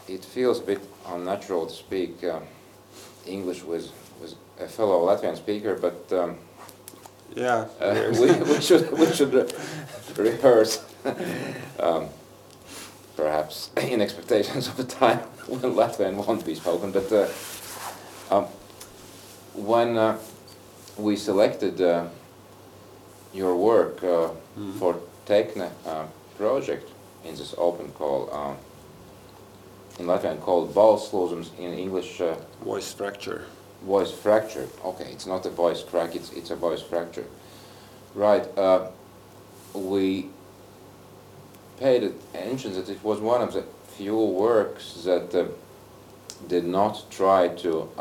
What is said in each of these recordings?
it feels a bit unnatural to speak English with a fellow Latvian speaker, but Yeah, we should rehearse, perhaps in expectations of the time when Latvian won't be spoken. But when we selected your work for Tekne project in this open call, in Latvian called balsslūzums, in English voice fracture. voice fracture. Okay, it's not a voice crack, it's a voice fracture. Right. We paid attention that it was one of the few works that did not try to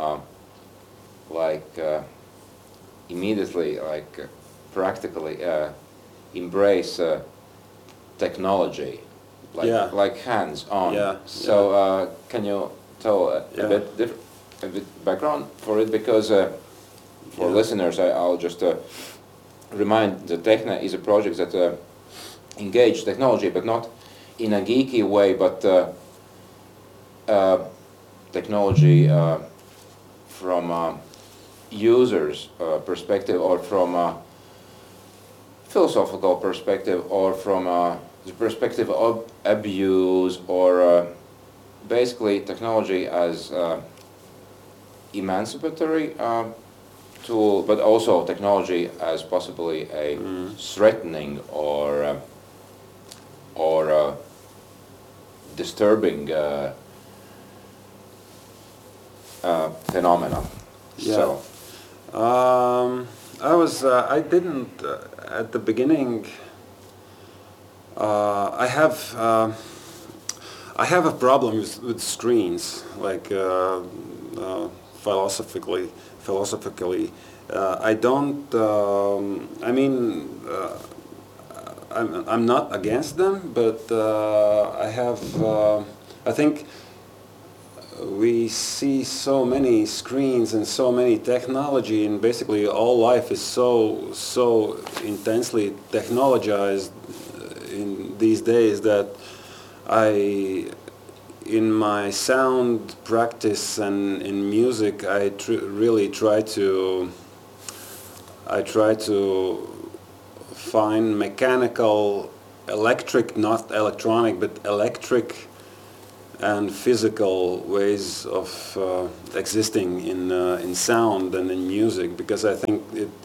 immediately, practically embrace technology, like hands-on. Yeah. So can you tell a bit background for it? Because for listeners, I'll just remind that Tekne is a project that engage technology, but not in a geeky way, but technology from users' perspective, or from a philosophical perspective, or from the perspective of abuse, or basically technology as emancipatory tool, but also technology as possibly a threatening or disturbing phenomena. Yeah. So I didn't at the beginning. I have a problem with screens, philosophically. I don't. I'm not against them, but I have. I think we see so many screens and so many technology, and basically all life is so intensely technologized in these days that in my sound practice and in music, I really try to find mechanical, electric, not electronic, but electric and physical ways of existing in sound and in music, because I think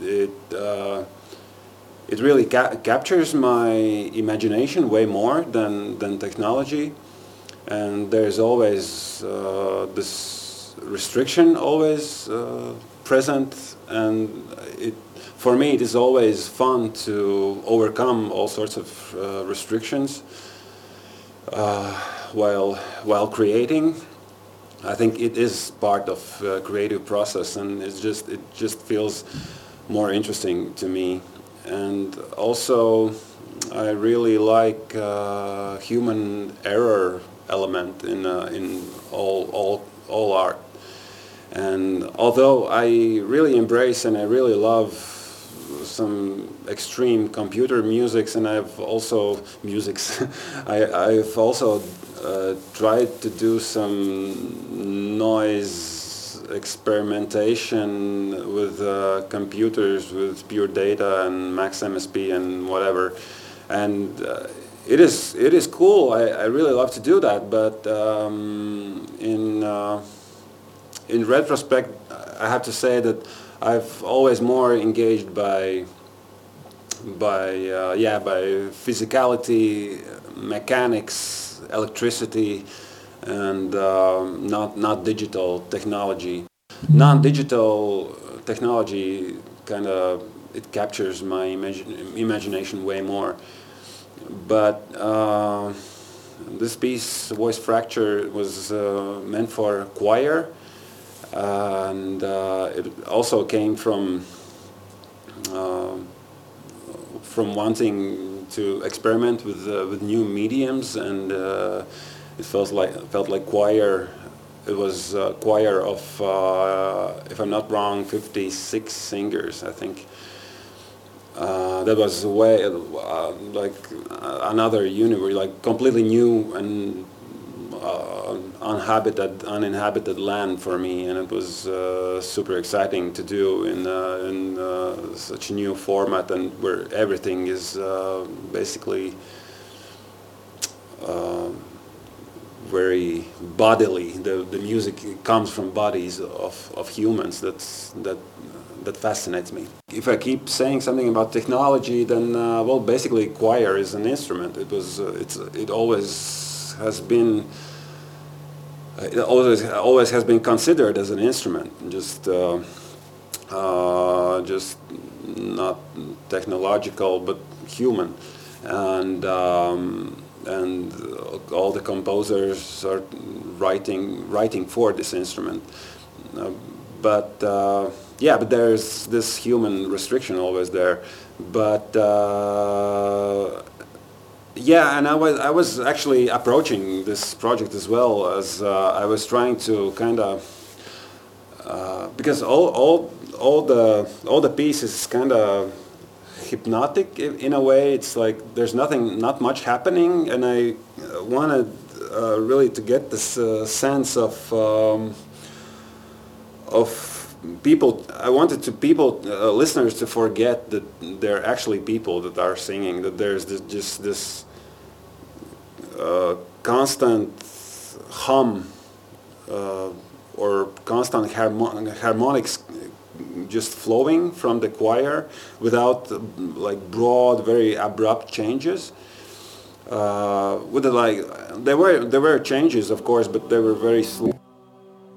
it really captures my imagination way more than technology. And there's always this restriction always present, and for me it is always fun to overcome all sorts of restrictions while creating. I think it is part of creative process, and it just feels more interesting to me. And also I really like human error element in all art. And although I really embrace and I really love some extreme computer musics, and I've also I've also tried to do some noise experimentation with computers, with Pure Data and Max MSP and whatever, and it is cool. I really love to do that, but in retrospect, I have to say that I've always more engaged by physicality, mechanics, electricity, and not digital technology. Non-digital technology kind of it captures my imagination way more. But this piece, Voice Fracture, was meant for choir, and it also came from wanting to experiment with new mediums, and it felt like choir. It was a choir of, if I'm not wrong, 56 singers, I think. That was way like another universe, like completely new and uninhabited land for me, and it was super exciting to do in such a new format, and where everything is basically very bodily. The music comes from bodies of humans. That fascinates me. If I keep saying something about technology, then well, basically choir is an instrument. It always has been. It always has been considered as an instrument, just not technological but human, and all the composers are writing for this instrument. But there's this human restriction always there. But and I was actually approaching this project as well as I was trying to kind of because all the pieces is kind of hypnotic in a way. It's like there's not much happening, and I wanted really to get this sense of people. I wanted listeners to forget that they're actually people that are singing, that there's this constant hum or constant harmonics just flowing from the choir without like broad, very abrupt changes. There were changes, of course, but they were very slow.